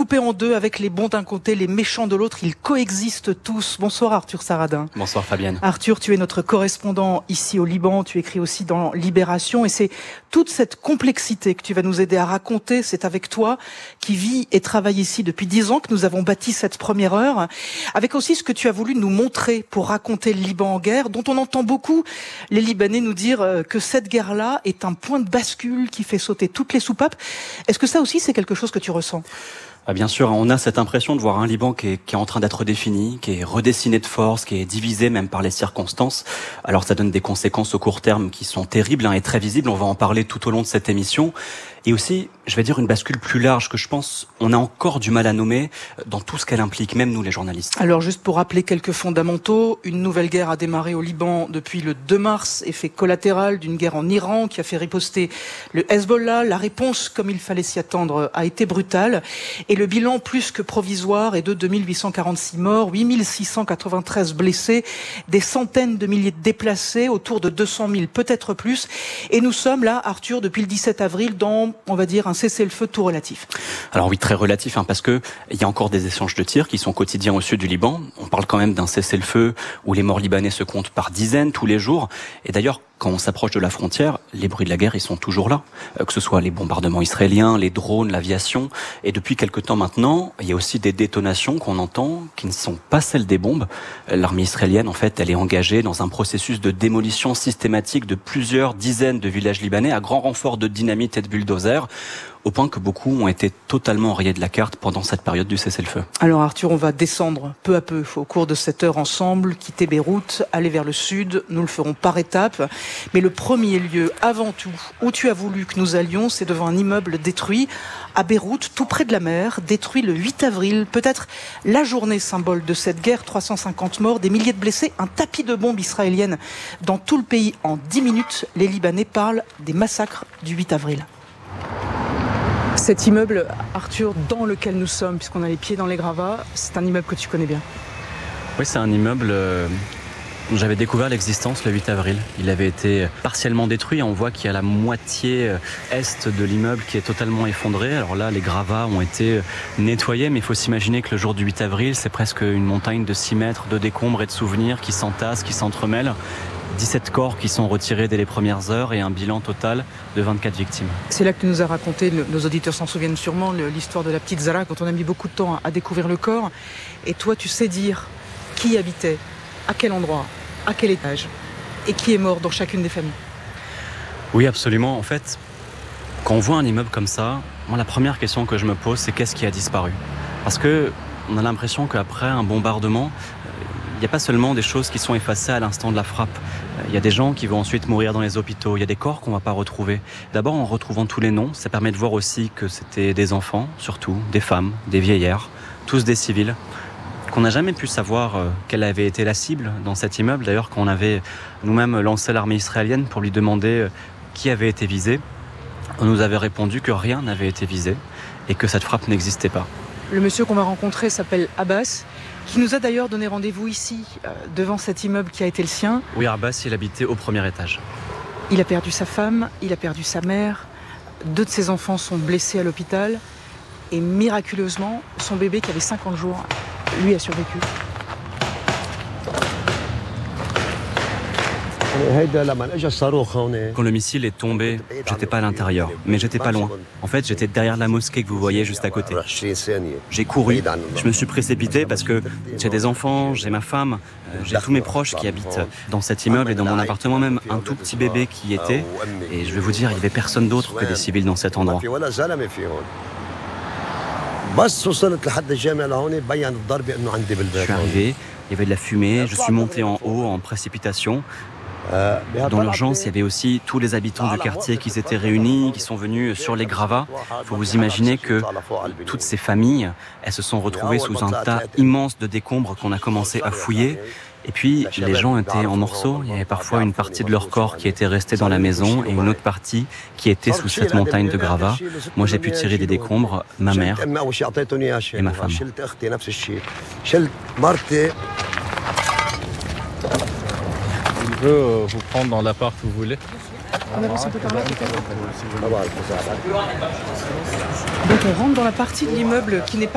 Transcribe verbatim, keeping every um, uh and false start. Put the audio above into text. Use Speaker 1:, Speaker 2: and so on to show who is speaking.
Speaker 1: coupé en deux avec les bons d'un côté, les méchants de l'autre. Ils coexistent tous. Bonsoir Arthur Saradin.
Speaker 2: Bonsoir Fabienne.
Speaker 1: Arthur, tu es notre correspondant ici au Liban. Tu écris aussi dans Libération. Et c'est toute cette complexité que tu vas nous aider à raconter. C'est avec toi qui vis et travaille ici depuis dix ans que nous avons bâti cette première heure. Avec aussi ce que tu as voulu nous montrer pour raconter le Liban en guerre, dont on entend beaucoup les Libanais nous dire que cette guerre-là est un point de bascule qui fait sauter toutes les soupapes. Est-ce que ça aussi, c'est quelque chose que tu ressens ?
Speaker 2: Ah bien sûr, on a cette impression de voir un Liban qui est, qui est en train d'être défini, qui est redessiné de force, qui est divisé même par les circonstances. Alors ça donne des conséquences au court terme qui sont terribles hein, et très visibles. On va en parler tout au long de cette émission. Et aussi, je vais dire une bascule plus large que je pense on a encore du mal à nommer dans tout ce qu'elle implique, même nous les journalistes.
Speaker 1: Alors juste pour rappeler quelques fondamentaux, une nouvelle guerre a démarré au Liban depuis le deux mars, effet collatéral d'une guerre en Iran qui a fait riposter le Hezbollah. La réponse, comme il fallait s'y attendre, a été brutale. Et le bilan plus que provisoire est de deux mille huit cent quarante-six morts, huit mille six cent quatre-vingt-treize blessés, des centaines de milliers de déplacés, autour de deux cent mille, peut-être plus. Et nous sommes là, Arthur, depuis le dix-sept avril, dans, on va dire, un cessez-le-feu tout relatif.
Speaker 2: Alors oui, très relatif, hein, parce que il y a encore des échanges de tirs qui sont quotidiens au sud du Liban. On parle quand même d'un cessez-le-feu où les morts libanais se comptent par dizaines tous les jours. Et d'ailleurs, quand on s'approche de la frontière, les bruits de la guerre, ils sont toujours là. Euh, que ce soit les bombardements israéliens, les drones, l'aviation. Et depuis quelque temps maintenant, il y a aussi des détonations qu'on entend qui ne sont pas celles des bombes. Euh, l'armée israélienne, en fait, elle est engagée dans un processus de démolition systématique de plusieurs dizaines de villages libanais à grand renfort de dynamite et de bulldozers, au point que beaucoup ont été totalement rayés de la carte pendant cette période du cessez-le-feu.
Speaker 1: Alors Arthur, on va descendre peu à peu au cours de cette heure ensemble, quitter Beyrouth, aller vers le sud. Nous le ferons par étapes. Mais le premier lieu, avant tout, où tu as voulu que nous allions, c'est devant un immeuble détruit à Beyrouth, tout près de la mer, détruit le huit avril, peut-être la journée symbole de cette guerre, trois cent cinquante morts, des milliers de blessés, un tapis de bombes israéliennes dans tout le pays en dix minutes. Les Libanais parlent des massacres du huit avril. Cet immeuble, Arthur, dans lequel nous sommes, puisqu'on a les pieds dans les gravats, c'est un immeuble que tu connais bien.
Speaker 2: Oui, c'est un immeuble euh, dont j'avais découvert l'existence le huit avril. Il avait été partiellement détruit. On voit qu'il y a la moitié est de l'immeuble qui est totalement effondrée. Alors là, les gravats ont été nettoyés, mais il faut s'imaginer que le jour du huit avril, c'est presque une montagne de six mètres de décombres et de souvenirs qui s'entassent, qui s'entremêlent. dix-sept corps qui sont retirés dès les premières heures et un bilan total de vingt-quatre victimes.
Speaker 1: C'est là que tu nous as raconté, nos auditeurs s'en souviennent sûrement, l'histoire de la petite Zara, quand on a mis beaucoup de temps à découvrir le corps. Et toi, tu sais dire qui y habitait, à quel endroit, à quel étage, et qui est mort dans chacune des familles.
Speaker 2: Oui, absolument. En fait, quand on voit un immeuble comme ça, moi, la première question que je me pose, c'est qu'est-ce qui a disparu ? Parce que on a l'impression qu'après un bombardement, il n'y a pas seulement des choses qui sont effacées à l'instant de la frappe. Il y a des gens qui vont ensuite mourir dans les hôpitaux. Il y a des corps qu'on ne va pas retrouver. D'abord, en retrouvant tous les noms, ça permet de voir aussi que c'était des enfants, surtout, des femmes, des vieillards, tous des civils, qu'on n'a jamais pu savoir quelle avait été la cible dans cet immeuble. D'ailleurs, quand on avait nous-mêmes lancé l'armée israélienne pour lui demander qui avait été visé, on nous avait répondu que rien n'avait été visé et que cette frappe n'existait pas.
Speaker 1: Le monsieur qu'on va rencontrer s'appelle Abbas, qui nous a d'ailleurs donné rendez-vous ici, euh, devant cet immeuble qui a été le sien.
Speaker 2: Oui, Abbas, il habitait au premier étage.
Speaker 1: Il a perdu sa femme, il a perdu sa mère, deux de ses enfants sont blessés à l'hôpital, et miraculeusement, son bébé qui avait cinquante jours, lui a survécu.
Speaker 2: Quand le missile est tombé, j'étais pas à l'intérieur, mais j'étais pas loin. En fait, j'étais derrière la mosquée que vous voyez juste à côté. J'ai couru, je me suis précipité parce que j'ai des enfants, j'ai ma femme, j'ai tous mes proches qui habitent dans cet immeuble et dans mon appartement même un tout petit bébé qui y était. Et je vais vous dire, il y avait personne d'autre que des civils dans cet endroit. Je suis arrivé, il y avait de la fumée, je suis monté en haut en précipitation. Dans l'urgence, il y avait aussi tous les habitants du quartier qui s'étaient réunis, qui sont venus sur les gravats. Il faut vous imaginer que toutes ces familles, elles se sont retrouvées sous un tas immense de décombres qu'on a commencé à fouiller. Et puis, les gens étaient en morceaux. Il y avait parfois une partie de leur corps qui était restée dans la maison et une autre partie qui était sous cette montagne de gravats. Moi, j'ai pu tirer des décombres, ma mère et ma femme.
Speaker 3: Je peux euh, vous prendre dans l'appart que vous voulez.
Speaker 1: On avance un peu par là, peut-être. Donc on rentre dans la partie de l'immeuble qui n'est pas